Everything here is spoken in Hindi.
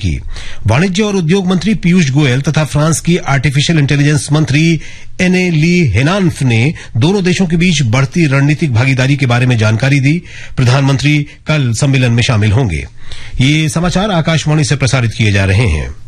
की। वाणिज्य और उद्योग मंत्री पीयूष गोयल तथा फ्रांस की आर्टिफिशियल इंटेलिजेंस मंत्री एने ली हेनान्फ ने दोनों देशों के बीच बढ़ती रणनीतिक भागीदारी के बारे में जानकारी दी। प्रधानमंत्री कल सम्मेलन में शामिल होंगे। ये समाचार आकाशवाणी से प्रसारित किए जा रहे हैं।